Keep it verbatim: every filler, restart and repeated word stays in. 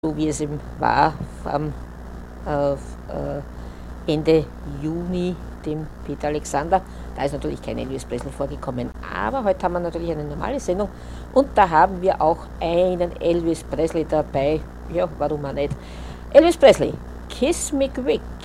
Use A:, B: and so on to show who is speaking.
A: so wie es eben war am äh, äh, Ende Juni, dem Peter Alexander. Da ist natürlich kein Elvis Presley vorgekommen. Aber heute haben wir natürlich eine normale Sendung und da haben wir auch einen Elvis Presley dabei. Ja, warum auch nicht? Elvis Presley, Kiss Me Quick.